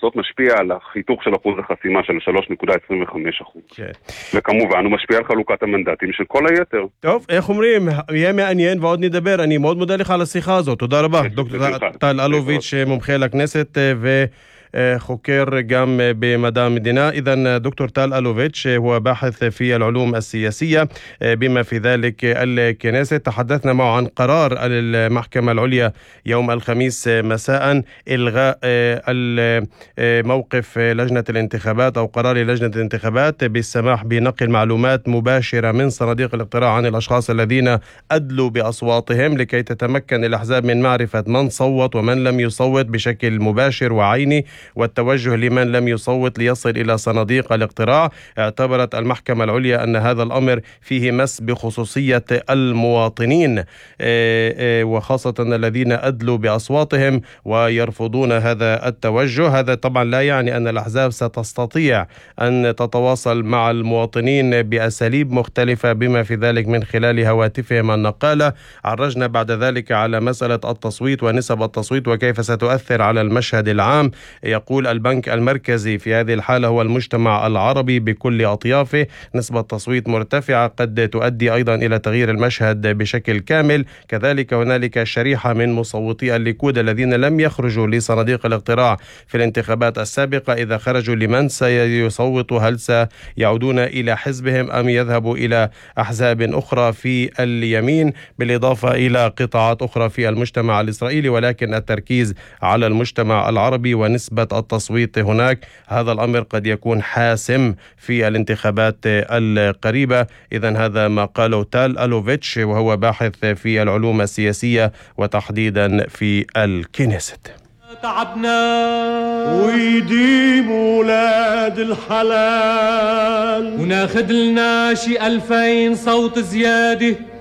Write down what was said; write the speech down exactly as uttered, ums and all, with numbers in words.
ההוצאות משפיע על החיתוך של אחוז החסימה של שלוש נקודה עשרים וחמש אחוז. כן. וכמובן הוא משפיע על חלוקת המנדטים של כל היתר. טוב, איך אומרים, יהיה מעניין ועוד נדבר. אני מאוד מודה לך על השיחה הזאת. תודה רבה. דוקטור טל אלוביץ', מומחה לכנסת ו... חוקר גם بمدى المدينة. إذن دكتور تال ألوفيتش هو باحث في العلوم السياسية بما في ذلك الكنيست. تحدثنا معه عن قرار المحكمة العليا يوم الخميس مساء إلغاء موقف لجنة الانتخابات أو قرار لجنة الانتخابات بالسماح بنقل معلومات مباشرة من صناديق الاقتراع عن الأشخاص الذين أدلوا بأصواتهم لكي تتمكن الأحزاب من معرفة من صوت ومن لم يصوت بشكل مباشر وعيني، والتوجه لمن لم يصوت ليصل إلى صناديق الاقتراع. اعتبرت المحكمة العليا أن هذا الأمر فيه مس بخصوصية المواطنين وخاصة الذين أدلوا بأصواتهم ويرفضون هذا التوجه. هذا طبعا لا يعني أن الأحزاب ستستطيع أن تتواصل مع المواطنين بأساليب مختلفة بما في ذلك من خلال هواتفهم النقالة. عرجنا بعد ذلك على مسألة التصويت ونسب التصويت وكيف ستؤثر على المشهد العام. يقول البنك المركزي في هذه الحالة هو المجتمع العربي بكل أطيافه. نسبة تصويت مرتفعة قد تؤدي أيضا إلى تغيير المشهد بشكل كامل. كذلك هنالك شريحة من مصوتي الليكود الذين لم يخرجوا لصناديق الاقتراع في الانتخابات السابقة. إذا خرجوا لمن سيصوتوا؟ هل سيعودون إلى حزبهم أم يذهبوا إلى أحزاب أخرى في اليمين، بالإضافة إلى قطاعات أخرى في المجتمع الإسرائيلي، ولكن التركيز على المجتمع العربي ونسبة التصويت هناك. هذا الأمر قد يكون حاسم في الانتخابات القريبة. إذن هذا ما قاله تال ألوفيتش وهو باحث في العلوم السياسية وتحديدا في الكنيست. تعبنا ويديم ولاد الحلال وناخد لنا شي ألفين صوت زيادة.